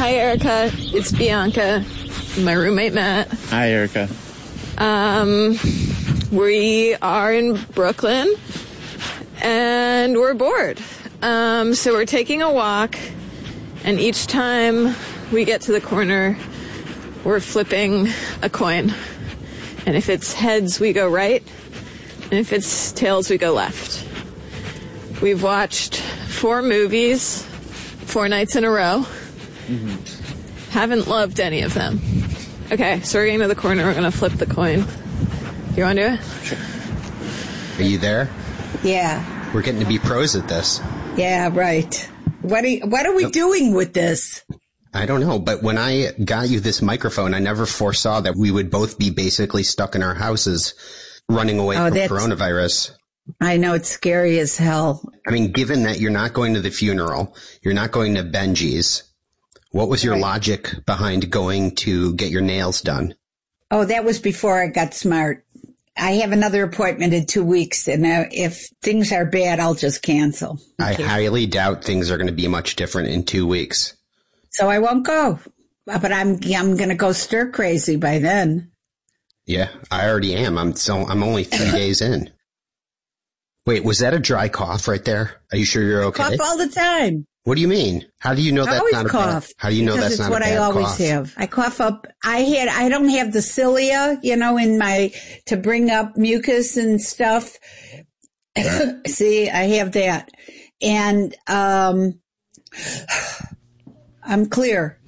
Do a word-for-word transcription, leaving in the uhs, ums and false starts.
Hi, Erica. It's Bianca. My roommate, Matt. Hi, Erica. Um, we are in Brooklyn, and we're bored. Um, so we're taking a walk, and each time we get to the corner, we're flipping a coin. And if it's heads, we go right, and if it's tails, we go left. We've watched four movies, four nights in a row. Mm-hmm. Haven't loved any of them. Okay, so we're getting to the corner. We're going to flip the coin. You want to do it? Sure. Are you there? Yeah. We're getting to be pros at this. Yeah, right. What are, you, what are we nope. doing with this? I don't know, but when I got you this microphone, I never foresaw that we would both be basically stuck in our houses running away oh, from coronavirus. I know, it's scary as hell. I mean, given that you're not going to the funeral, you're not going to Benji's, what was your right. logic behind going to get your nails done? Oh, that was before I got smart. I have another appointment in two weeks, and uh, if things are bad, I'll just cancel. Okay. I highly doubt things are going to be much different in two weeks. So I won't go, but I'm I'm going to go stir crazy by then. Yeah, I already am. I'm so I'm only three days in. Wait, was that a dry cough right there? Are you sure you're okay? I cough all the time. What do you mean? How do you know I that's always not cough, a bad? How do you know that's not a bad cough? Because it's what I always have. I cough up. I had. I don't have the cilia, you know, in my to bring up mucus and stuff. See, I have that, and um, I'm clear.